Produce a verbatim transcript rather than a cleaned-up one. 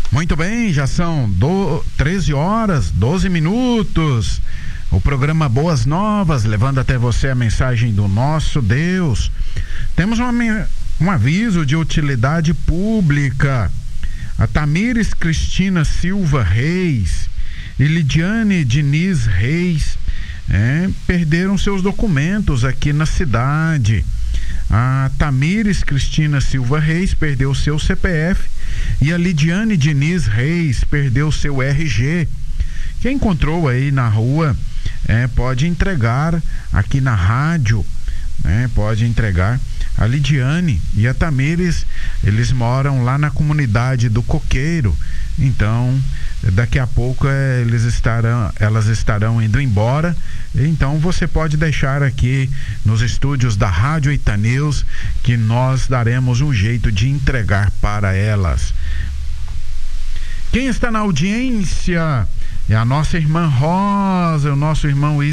Muito bem, já são do, treze horas, doze minutos. O programa Boas Novas, levando até você a mensagem do nosso Deus. Temos uma, um aviso de utilidade pública. A Tamires Cristina Silva Reis e Lidiane Diniz Reis é, perderam seus documentos aqui na cidade. A Tamires Cristina Silva Reis perdeu seu C P F e a Lidiane Diniz Reis perdeu seu R G. Quem encontrou aí na rua é, pode entregar aqui na rádio, né? Pode entregar. A Lidiane e a Tamires, eles moram lá na comunidade do Coqueiro. Então, daqui a pouco é, eles estarão, elas estarão indo embora. Então, você pode deixar aqui nos estúdios da Rádio Itaneus que nós daremos um jeito de entregar para elas. Quem está na audiência é a nossa irmã Rosa, o nosso irmão